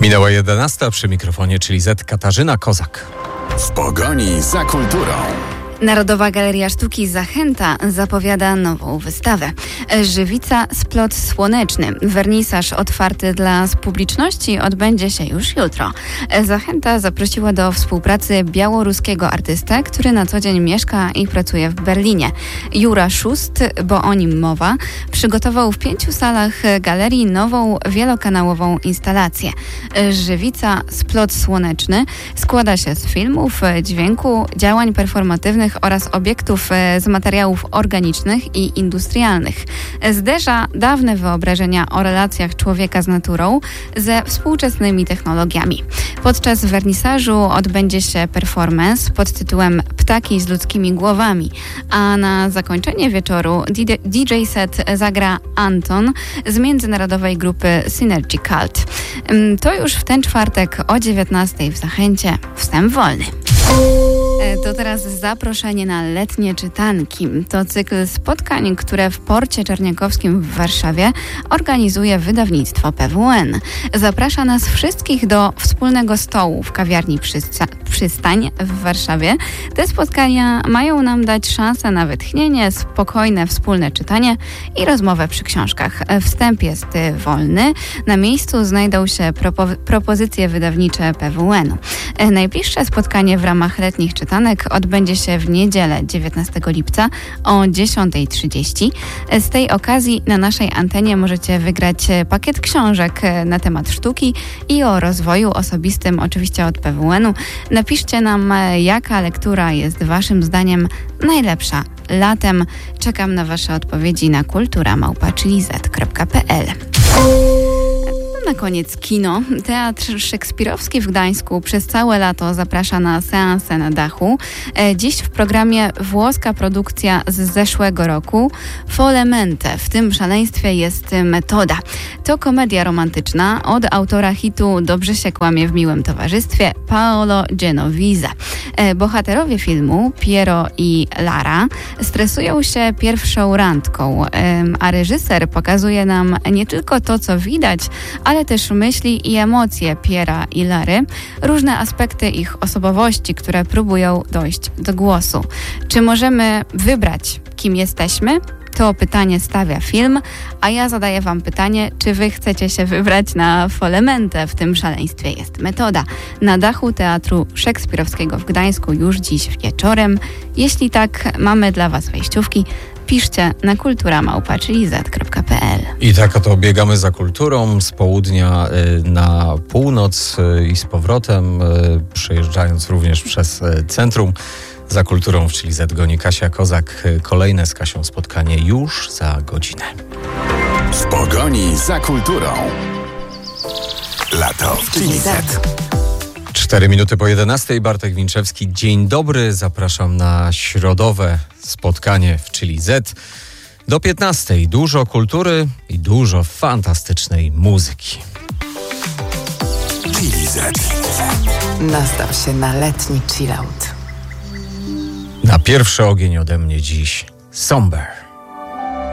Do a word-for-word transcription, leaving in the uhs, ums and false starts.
Minęła jedenasta, przy mikrofonie Chili Z Katarzyna Kozak. W pogoni za kulturą. Narodowa Galeria Sztuki Zachęta zapowiada nową wystawę. Żywica Splot Słoneczny. Wernisaż otwarty dla publiczności odbędzie się już jutro. Zachęta zaprosiła do współpracy białoruskiego artystę, który na co dzień mieszka i pracuje w Berlinie. Jura Szust, bo o nim mowa, przygotował w pięciu salach galerii nową wielokanałową instalację. Żywica Splot Słoneczny składa się z filmów, dźwięku, działań performatywnych oraz obiektów z materiałów organicznych i industrialnych. Zderza dawne wyobrażenia o relacjach człowieka z naturą ze współczesnymi technologiami. Podczas wernisażu odbędzie się performance pod tytułem Ptaki z ludzkimi głowami, a na zakończenie wieczoru D J set zagra Anton z międzynarodowej grupy Synergy Cult. To już w ten czwartek o dziewiętnastej w Zachęcie. Wstęp wolny. To teraz zaproszenie na letnie czytanki. To cykl spotkań, które w Porcie Czerniakowskim w Warszawie organizuje wydawnictwo P W N. Zaprasza nas wszystkich do wspólnego stołu w kawiarni Przysta- Przystań w Warszawie. Te spotkania mają nam dać szansę na wytchnienie, spokojne wspólne czytanie i rozmowę przy książkach. Wstęp jest wolny. Na miejscu znajdą się propo- propozycje wydawnicze P W N-u. Najbliższe spotkanie w ramach letnich czytanek odbędzie się w niedzielę dziewiętnastego lipca o dziesiąta trzydzieści. Z tej okazji na naszej antenie możecie wygrać pakiet książek na temat sztuki i o rozwoju osobistym, oczywiście od P W N-u. Napiszcie nam, jaka lektura jest waszym zdaniem najlepsza latem. Czekam na wasze odpowiedzi na kultura małpa chili z kropka p l. Na koniec kino. Teatr Szekspirowski w Gdańsku przez całe lato zaprasza na seansę na dachu. Dziś w programie włoska produkcja z zeszłego roku Follemente. W tym szaleństwie jest metoda. To komedia romantyczna od autora hitu Dobrze się kłamie w miłym towarzystwie Paolo Genovese. Bohaterowie filmu Piero i Lara stresują się pierwszą randką, a reżyser pokazuje nam nie tylko to, co widać, ale ale też myśli i emocje Piera i Lary, różne aspekty ich osobowości, które próbują dojść do głosu. Czy możemy wybrać, kim jesteśmy? To pytanie stawia film, a ja zadaję wam pytanie, czy wy chcecie się wybrać na Follemente? W tym szaleństwie jest metoda. Na dachu Teatru Szekspirowskiego w Gdańsku już dziś wieczorem. Jeśli tak, mamy dla was wejściówki. Piszcie na kultura małpa chili z kropka p l. I tak oto biegamy za kulturą z południa y, na północ y, i z powrotem, y, przejeżdżając również przez y, centrum. Za kulturą w Chili Z goni Kasia Kozak. Kolejne z Kasią spotkanie już za godzinę. W pogoni za kulturą. Lato w Chili Z. Cztery minuty po jedenastej. Bartek Winczewski. Dzień dobry. Zapraszam na środowe spotkanie w Chili Z. Do piętnastej. Dużo kultury i dużo fantastycznej muzyki. Chili Z. Nastaw się na letni chillout. Na pierwszy ogień ode mnie dziś Somber.